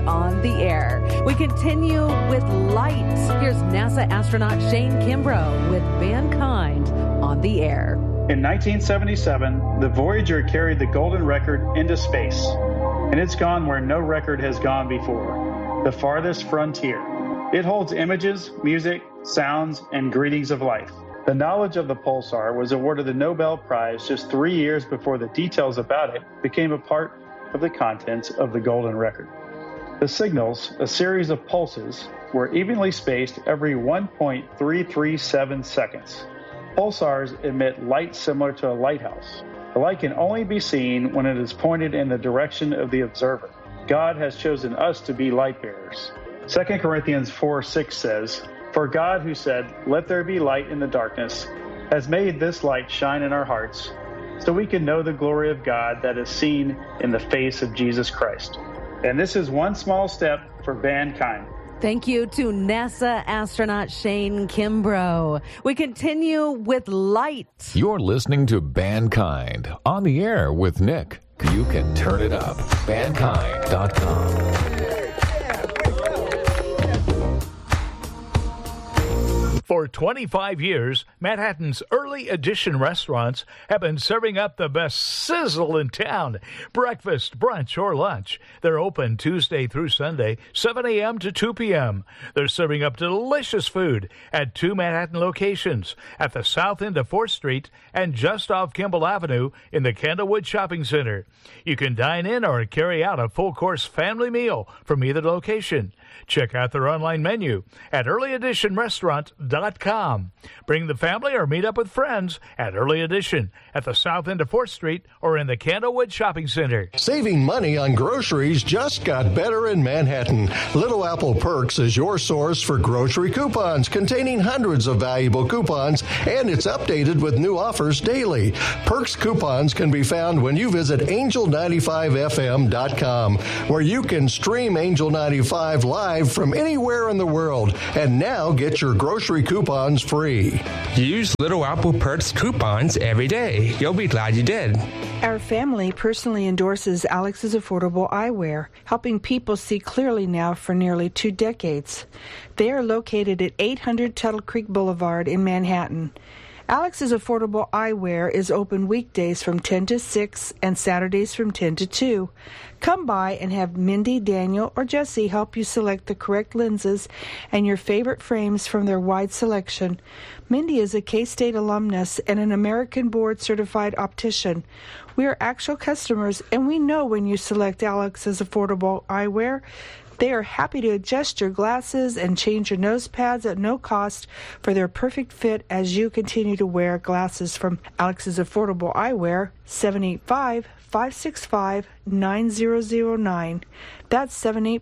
on the air. We continue with light. Here's NASA astronaut Shane Kimbrough with Mankind on the air. In 1977, the Voyager carried the golden record into space, and it's gone where no record has gone before, the farthest frontier. It holds images, music, sounds, and greetings of life. The knowledge of the pulsar was awarded the Nobel Prize just 3 years before the details about it became a part of the contents of the golden record. The signals, a series of pulses, were evenly spaced every 1.337 seconds. Pulsars emit light similar to a lighthouse. The light can only be seen when it is pointed in the direction of the observer. God has chosen us to be light bearers. 2 Corinthians 4:6 says, "For God who said, 'Let there be light in the darkness,' has made this light shine in our hearts, so we can know the glory of God that is seen in the face of Jesus Christ." And this is one small step for mankind. Thank you to NASA astronaut Shane Kimbrough. We continue with light. You're listening to Mankind on the air with Nick. You can turn it up. Mankind.com. For 25 years, Manhattan's Early Edition restaurants have been serving up the best sizzle in town. Breakfast, brunch, or lunch. They're open Tuesday through Sunday, 7 a.m. to 2 p.m. They're serving up delicious food at 2 Manhattan locations, at the south end of 4th Street and just off Kimball Avenue in the Candlewood Shopping Center. You can dine in or carry out a full-course family meal from either location. Check out their online menu at earlyeditionrestaurant.com. Bring the family or meet up with friends at Early Edition at the south end of 4th Street or in the Candlewood Shopping Center. Saving money on groceries just got better in Manhattan. Little Apple Perks is your source for grocery coupons containing hundreds of valuable coupons, and it's updated with new offers daily. Perks coupons can be found when you visit angel95fm.com, where you can stream Angel 95 live from anywhere in the world, and now get your grocery coupons free. Use Little Apple Perks coupons every day. You'll be glad you did. Our family personally endorses Alex's Affordable Eyewear, helping people see clearly now for nearly 2 decades. They are located at 800 Tuttle Creek Boulevard in Manhattan. Alex's Affordable Eyewear is open weekdays from 10 to 6 and Saturdays from 10 to 2. Come by and have Mindy, Daniel, or Jesse help you select the correct lenses and your favorite frames from their wide selection. Mindy is a K-State alumnus and an American board-certified optician. We are actual customers, and we know when you select Alex's Affordable Eyewear, they are happy to adjust your glasses and change your nose pads at no cost for their perfect fit as you continue to wear glasses from Alex's Affordable Eyewear, 785-565-9009. That's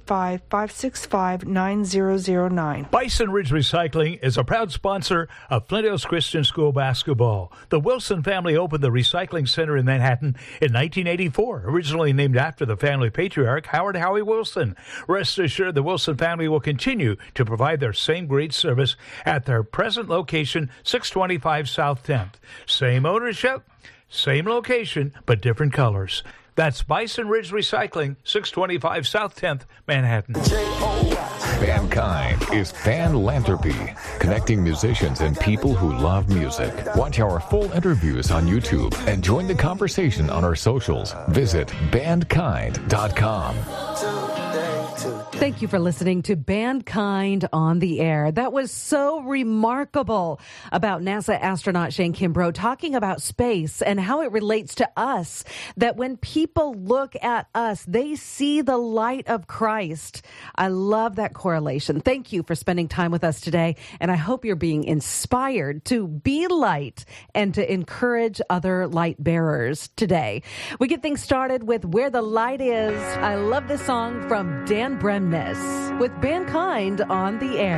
785-565-9009. Bison Ridge Recycling is a proud sponsor of Flint Hills Christian School basketball. The Wilson family opened the recycling center in Manhattan in 1984, originally named after the family patriarch Howard Howie Wilson. Rest assured the Wilson family will continue to provide their same great service at their present location, 625 South 10th. Same ownership, same location, but different colors. That's Bison Ridge Recycling, 625 South 10th, Manhattan. Mankind is Fanlanthropy, connecting musicians and people who love music. Watch our full interviews on YouTube and join the conversation on our socials. Visit bandkind.com. Thank you for listening to Mankind on the Air. That was so remarkable about NASA astronaut Shane Kimbrough talking about space and how it relates to us, that when people look at us, they see the light of Christ. I love that correlation. Thank you for spending time with us today, and I hope you're being inspired to be light and to encourage other light bearers today. We get things started with Where the Light Is. I love this song from Dan Bremnes with Mankind on the Air.